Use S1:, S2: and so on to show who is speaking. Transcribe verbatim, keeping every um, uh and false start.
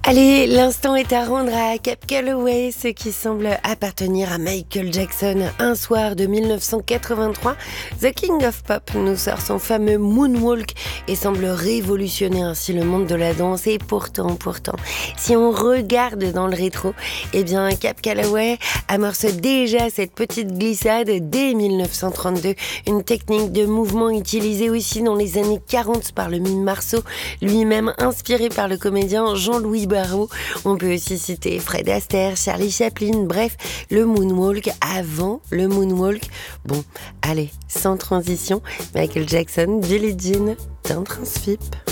S1: Allez, l'instant est à rendre à Cab Calloway, ce qui semble appartenir à Michael Jackson. Un soir de mille neuf cent quatre-vingt-trois, The King of Pop nous sort son fameux Moonwalk et semble révolutionner ainsi le monde de la danse. Et pourtant, pourtant, si on regarde dans le rétro, eh bien, Cab Calloway amorce déjà cette petite glissade dès mille neuf cent trente-deux. Une technique de mouvement utilisée aussi dans les années quarante par le mime Marceau, lui-même inspiré par le comédien Jean-Louis Barrault. On peut aussi citer Fred Astaire, Charlie Chaplin, bref, le Moonwalk avant le Moonwalk. Bon, allez, sans transition, Michael Jackson, Billie Jean, d'un Transfip.